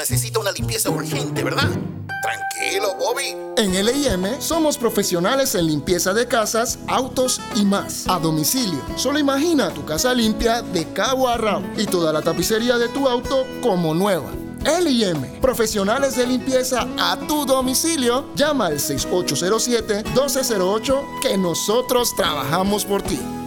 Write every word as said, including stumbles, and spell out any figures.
necesita una limpieza urgente, ¿verdad? Tranquilo, Bobby. En L I M somos profesionales en limpieza de casas, autos y más. A domicilio. Solo imagina tu casa limpia de cabo a rabo y toda la tapicería de tu auto como nueva. L I M, profesionales de limpieza a tu domicilio. Llama al seis ocho cero siete, uno dos cero ocho que nosotros trabajamos por ti.